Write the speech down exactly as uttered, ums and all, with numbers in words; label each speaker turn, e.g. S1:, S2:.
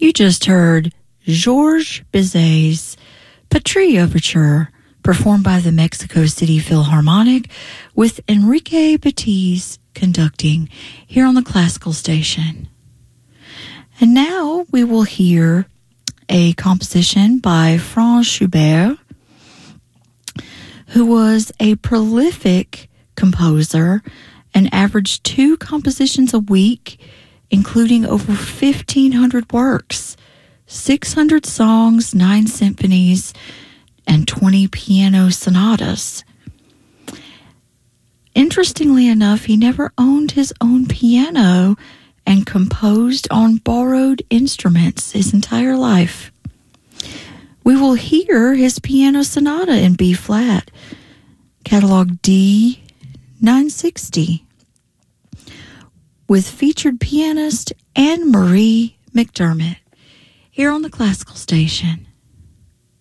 S1: You just heard Georges Bizet's Patrie Overture, performed by the Mexico City Philharmonic, with Enrique Batiz conducting here on the Classical Station. And now we will hear a composition by Franz Schubert, who was a prolific composer and averaged two compositions a week, including over fifteen hundred works, six hundred songs, nine symphonies, and twenty piano sonatas. Interestingly enough, he never owned his own piano and composed on borrowed instruments his entire life. We will hear his piano sonata in B flat, catalog D nine sixty, with featured pianist Anne Marie McDermott, here on the Classical Station.